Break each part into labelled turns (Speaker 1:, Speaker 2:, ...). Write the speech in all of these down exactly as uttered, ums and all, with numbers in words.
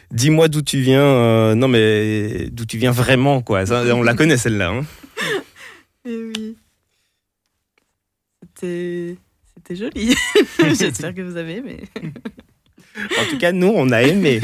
Speaker 1: dis-moi d'où tu viens. Euh, non, mais d'où tu viens vraiment, quoi. Ça, on la connaît, celle-là. Hein.
Speaker 2: Eh oui. C'était, c'était joli. J'espère que vous avez aimé.
Speaker 1: En tout cas, nous, on a aimé.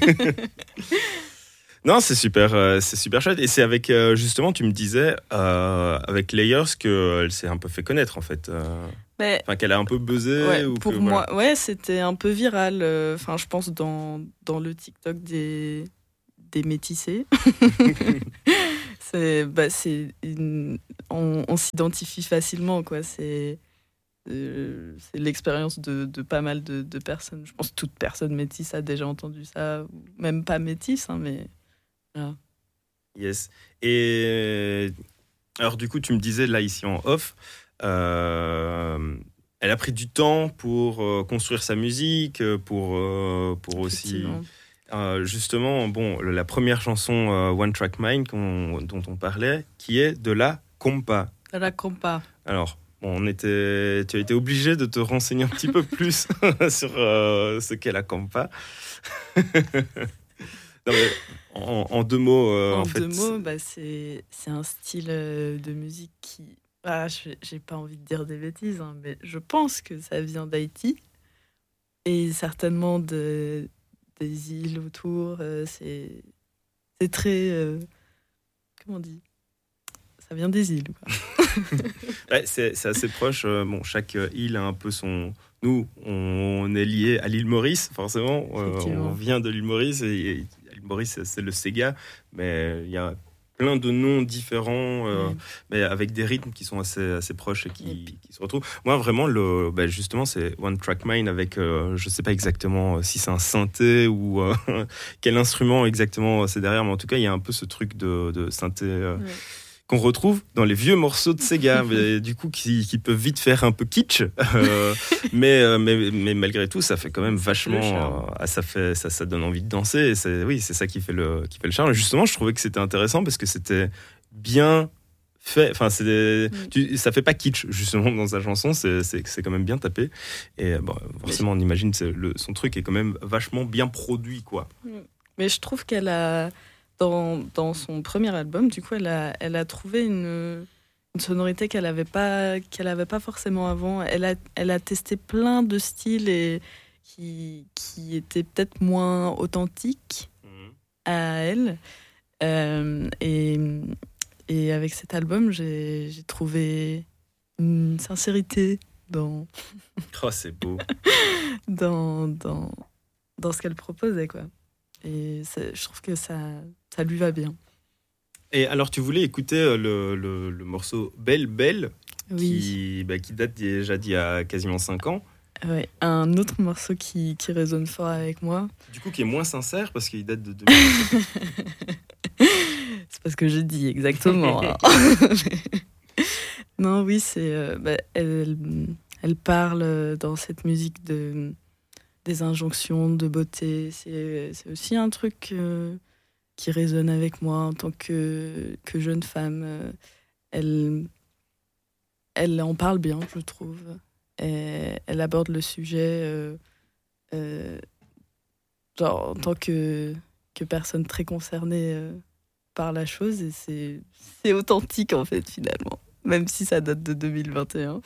Speaker 1: Non, c'est super, euh, c'est super chouette. Et c'est avec, euh, justement, tu me disais, euh, avec Layers, qu'elle s'est un peu fait connaître, en fait. Euh,
Speaker 2: Mais,
Speaker 1: enfin, qu'elle a un peu buzzé.
Speaker 2: ouais,
Speaker 1: ou
Speaker 2: pour
Speaker 1: que,
Speaker 2: moi,
Speaker 1: voilà.
Speaker 2: ouais, c'était un peu viral. Enfin, je pense dans, dans le TikTok des, des métissés. c'est, bah, c'est une, on, on s'identifie facilement, quoi. C'est, euh, c'est l'expérience de, de pas mal de, de personnes. Je pense que toute personne métisse a déjà entendu ça, ou même pas métisse, hein, mais voilà.
Speaker 1: Yes. Et alors, du coup, tu me disais, là, ici en off, euh, elle a pris du temps pour euh, construire sa musique, pour, euh, pour aussi... Euh, justement, bon, la première chanson euh, One Track Mind qu'on, dont on parlait, qui est de la compa.
Speaker 2: De la compa.
Speaker 1: Alors, bon, on était, tu as été obligé de te renseigner un petit peu plus sur euh, ce qu'est la compa. Non, mais en, en deux mots, euh,
Speaker 2: en,
Speaker 1: en fait.
Speaker 2: deux mots, bah, c'est, c'est un style euh, de musique qui... Ah, je, j'ai pas envie de dire des bêtises, hein, mais je pense que ça vient d'Haïti. Et certainement de, des îles autour. Euh, c'est, c'est très... Euh, comment on dit ? Ça vient des îles, quoi.
Speaker 1: Ouais, c'est, c'est assez proche. Euh, bon, chaque île a un peu son... Nous, on est lié à l'île Maurice, forcément. Euh, on vient de l'île Maurice. Et, et l'île Maurice, c'est le Sega. Mais il y a plein de noms différents, euh, mmh. mais avec des rythmes qui sont assez, assez proches et qui, qui se retrouvent. Moi, vraiment, le, bah, justement, c'est One Track Mind avec, euh, je ne sais pas exactement si c'est un synthé ou euh, quel instrument exactement c'est derrière, mais en tout cas, il y a un peu ce truc de, de synthé... Euh, ouais. qu'on retrouve dans les vieux morceaux de Sega, mais, du coup, qui, qui peuvent vite faire un peu kitsch, euh, mais, euh, mais, mais malgré tout, ça fait quand même vachement, euh, ça, fait, ça, ça donne envie de danser, et c'est, oui, c'est ça qui fait, le, qui fait le charme. Et justement, je trouvais que c'était intéressant parce que c'était bien fait, enfin, c'est des, mm. tu, ça fait pas kitsch, justement, dans sa chanson, c'est, c'est, c'est quand même bien tapé, et bon, forcément, on imagine que le, son truc est quand même vachement bien produit, quoi.
Speaker 2: Mais je trouve qu'elle a... Dans, dans son premier album, du coup, elle a, elle a trouvé une, une sonorité qu'elle n'avait pas, qu'elle avait pas forcément avant. Elle a, elle a testé plein de styles et qui, qui étaient peut-être moins authentiques mmh. à elle. Euh, et, et avec cet album, j'ai, j'ai trouvé une sincérité dans...
Speaker 1: Oh, c'est beau.
Speaker 2: dans, dans, dans ce qu'elle proposait, quoi. Et je trouve que ça, ça lui va bien.
Speaker 1: Et alors, tu voulais écouter le, le, le morceau Belle Belle,
Speaker 2: oui.
Speaker 1: qui, bah, qui date déjà d'il y a quasiment cinq ans.
Speaker 2: Ouais, un autre morceau qui, qui résonne fort avec moi.
Speaker 1: Du coup, qui est moins sincère parce qu'il date de deux mille.
Speaker 2: C'est pas ce que j'ai dit exactement. Hein. Non, oui, c'est, euh, bah, elle, elle parle dans cette musique de... des injonctions de beauté, c'est, c'est aussi un truc euh, qui résonne avec moi en tant que, que jeune femme. Euh, elle, elle en parle bien, je trouve. Et elle aborde le sujet euh, euh, genre, en tant que, que personne très concernée euh, par la chose. Et c'est, c'est authentique, en fait, finalement, même si ça date de deux mille vingt et un.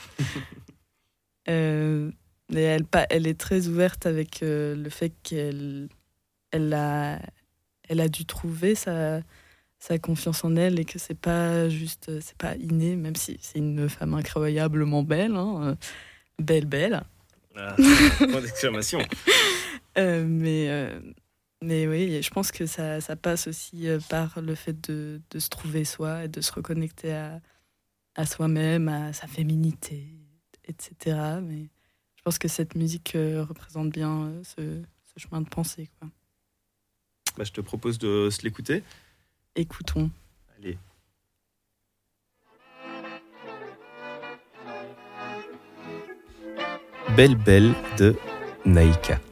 Speaker 2: euh, Mais elle, elle est très ouverte avec euh, le fait qu'elle elle a, elle a dû trouver sa, sa confiance en elle et que c'est pas juste, c'est pas inné, même si c'est une femme incroyablement belle, hein, belle, belle.
Speaker 1: Ah, point d'exclamation.
Speaker 2: euh, mais, euh, mais oui, je pense que ça, ça passe aussi par le fait de, de se trouver soi et de se reconnecter à, à soi-même, à sa féminité, et cetera. Mais je pense que cette musique euh, représente bien euh, ce, ce chemin de pensée, quoi.
Speaker 1: Bah, je te propose de se l'écouter.
Speaker 2: Écoutons.
Speaker 1: Allez. Belle Belle de Naïka.